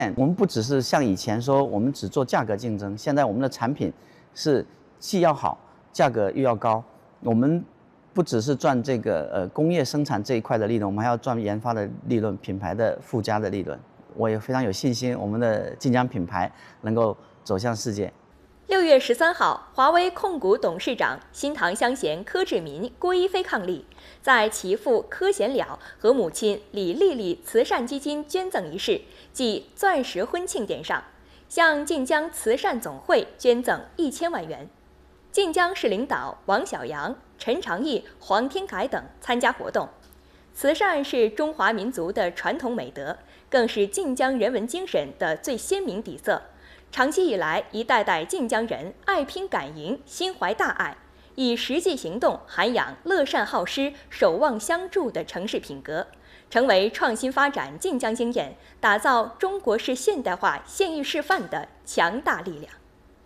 我们不只是像以前说我们只做价格竞争，现在我们的产品是既要好，价格又要高。我们不只是赚这个工业生产这一块的利润，我们还要赚研发的利润、品牌的附加的利润。我也非常有信心，我们的晋江品牌能够走向世界。 6月13号，华为控股董事长新唐香贤柯志民、郭一飞伉俪，在其父柯贤了和母亲李丽丽慈善基金捐赠仪式暨钻石婚庆典上，向晋江慈善总会捐赠1000万元。晋江市领导王小阳、陈长义、黄天凯等参加活动。慈善是中华民族的传统美德，更是晋江人文精神的最鲜明底色。长期以来，一代代晋江人爱拼敢赢，心怀大爱，以实际行动涵养乐善好施、守望相助的城市品格，成为创新发展晋江经验、打造中国式现代化县域示范的强大力量。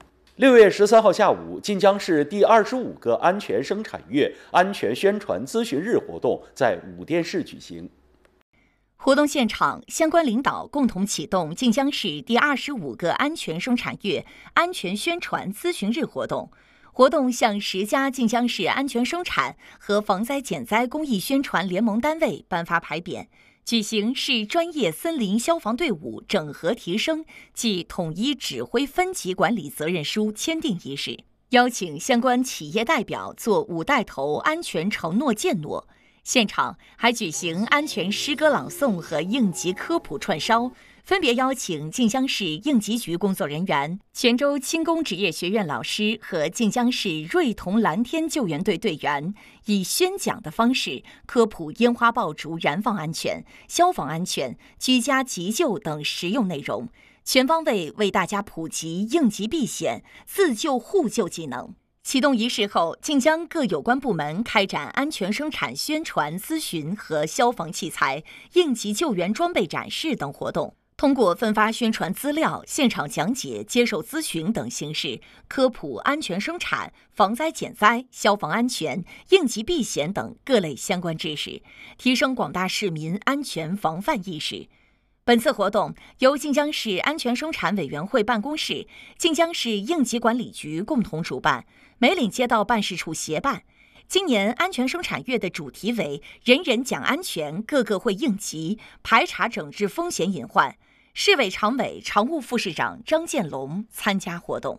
6月13号下午，晋江市第25个安全生产月安全宣传咨询日活动在武店市举行。 活动现场，相关领导共同启动晋江市第25个安全生产月安全宣传咨询日活动。活动向10家晋江市安全生产和防灾减灾公益宣传联盟单位颁发牌匾，举行市专业森林消防队伍整合提升暨统一指挥分级管理责任书签订仪式，邀请相关企业代表做5带头安全承诺践诺。现场还举行安全诗歌朗诵和应急科普串烧，分别邀请晋江市应急局工作人员、泉州轻工职业学院老师和晋江市瑞同蓝天救援队队员，以宣讲的方式科普烟花爆竹燃放安全、消防安全、居家急救等实用内容，全方位为大家普及应急避险、自救互救技能。启动仪式后，晋江各有关部门开展安全生产宣传咨询和消防器材、应急救援装备展示等活动，通过分发宣传资料、现场讲解、接受咨询等形式，科普安全生产、防灾减灾、消防安全、应急避险等各类相关知识，提升广大市民安全防范意识。本次活动由晋江市安全生产委员会办公室、晋江市应急管理局共同主办，梅岭街道办事处协办。今年安全生产月的主题为“人人讲安全，个个会应急，排查整治风险隐患”。市委常委、常务副市长张建龙参加活动。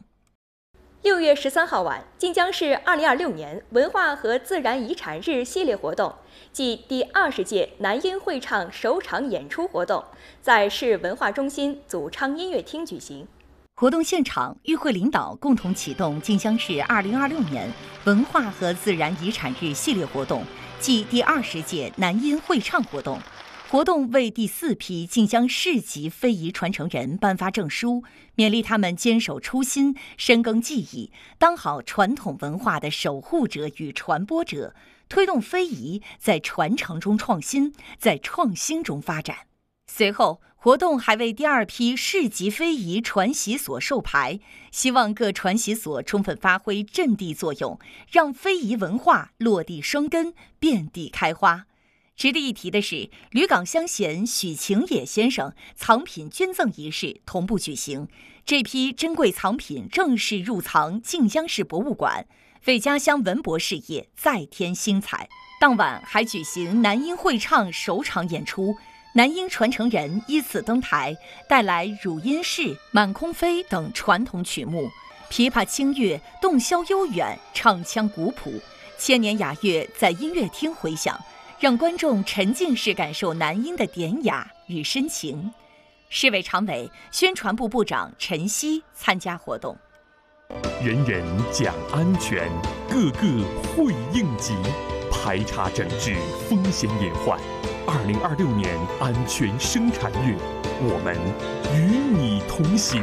6月13号晚，晋江市2026年文化和自然遗产日系列活动暨第20届南音会唱首场演出活动在市文化中心祖昌音乐厅举行。 活动现场，与会领导共同启动晋江市2026年文化和自然遗产日系列活动暨第20届南音会唱活动。活动为第4批晋江市级非遗传承人颁发证书，勉励他们坚守初心，深耕技艺，当好传统文化的守护者与传播者，推动非遗在传承中创新，在创新中发展。随后，活动还为第2批市级非遗传习所授牌，希望各传习所充分发挥阵地作用，让非遗文化落地生根，遍地开花。值得一提的是，吕港乡贤许晴野先生藏品捐赠仪式同步举行，这批珍贵藏品正式入藏晋江市博物馆，为家乡文博事业再添新彩。当晚还举行南音会唱首场演出，南音传承人依次登台，带来汝阴市、满空飞等传统曲目，琵琶清越，洞箫悠远，唱腔古朴，千年雅乐在音乐厅回响，让观众沉浸式感受南音的典雅与深情。市委常委、宣传部部长陈曦参加活动。 人人讲安全，个个会应急，排查整治风险隐患。2026年安全生产月，我们与你同行。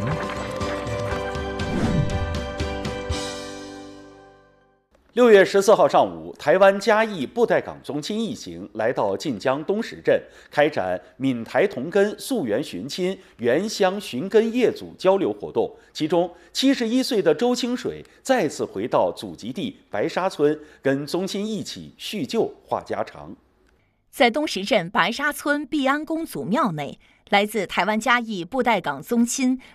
6月14号上午，台湾嘉义布袋港宗亲一行来到晋江东石镇，开展闽台同根溯源寻亲、原乡寻根业祖交流活动。其中，71岁的周清水再次回到祖籍地白沙村，跟宗亲一起叙旧话家常。 在东石镇白沙村毕安公祖庙内， 来自台湾嘉义布袋港宗亲